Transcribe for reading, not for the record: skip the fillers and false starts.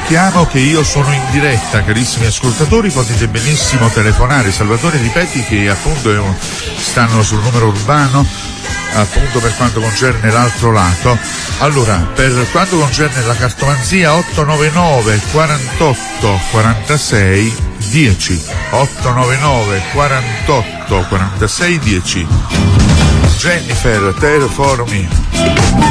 ricordiamo che io sono in diretta, carissimi ascoltatori, potete benissimo telefonare. Salvatore, ripeti che appunto stanno sul numero urbano, appunto per quanto concerne l'altro lato. Allora, per quanto concerne la cartomanzia, 899 48 46 10, 899 48 46 10. Jennifer, Terre for Me.